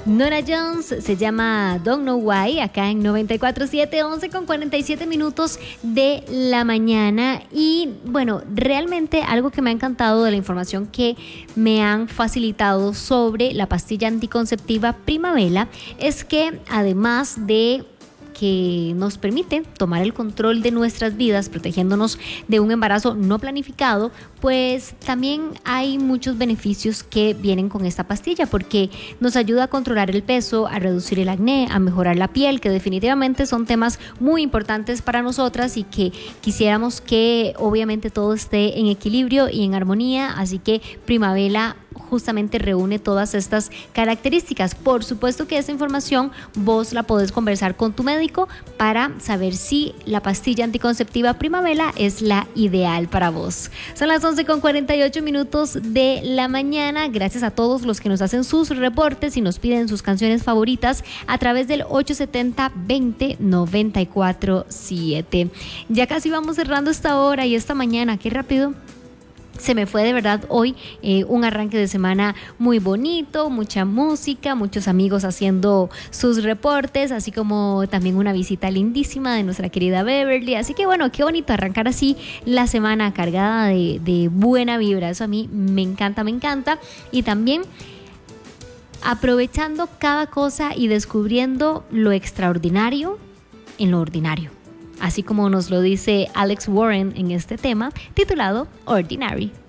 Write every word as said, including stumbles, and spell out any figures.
Norah Jones, se llama Don't Know Why, acá en noventa y cuatro punto siete, once con cuarenta y siete minutos de la mañana. Y bueno, realmente algo que me ha encantado de la información que me han facilitado sobre la pastilla anticonceptiva Primavela es que además de que nos permite tomar el control de nuestras vidas, protegiéndonos de un embarazo no planificado, pues también hay muchos beneficios que vienen con esta pastilla, porque nos ayuda a controlar el peso, a reducir el acné, a mejorar la piel, que definitivamente son temas muy importantes para nosotras y que quisiéramos que obviamente todo esté en equilibrio y en armonía. Así que Primavela justamente reúne todas estas características. Por supuesto que esta información vos la podés conversar con tu médico para saber si la pastilla anticonceptiva Primavela es la ideal para vos. Son las once con cuarenta y ocho minutos de la mañana. Gracias a todos los que nos hacen sus reportes y nos piden sus canciones favoritas a través del ocho siete cero, veinte, noventa y cuatro siete. Ya casi vamos cerrando esta hora y esta mañana. Qué rápido se me fue, de verdad, hoy eh, un arranque de semana muy bonito, mucha música, muchos amigos haciendo sus reportes, así como también una visita lindísima de nuestra querida Beverly. Así que bueno, qué bonito arrancar así la semana cargada de, de buena vibra. Eso a mí me encanta, me encanta. Y también aprovechando cada cosa y descubriendo lo extraordinario en lo ordinario, así como nos lo dice Alex Warren en este tema titulado Ordinary.